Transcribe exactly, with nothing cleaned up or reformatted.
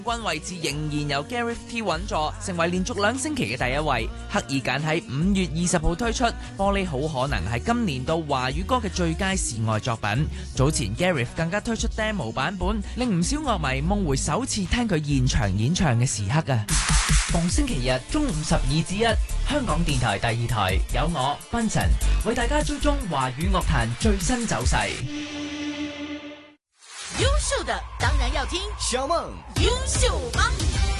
冠位置仍然由 Gareth T 穩坐，成為連續兩星期嘅第一位。刻意揀喺五月二十號推出，玻璃好可能係今年度華語歌嘅最佳示愛作品。早前 Gareth 更加推出 demo 版本，令唔少樂迷夢回首次聽佢現場演唱嘅時刻啊！逢星期日中午十二至一，香港電台第二台有我 Benson 為大家追蹤華語樂壇最新走勢。 優秀的當然要聽小夢優秀嗎？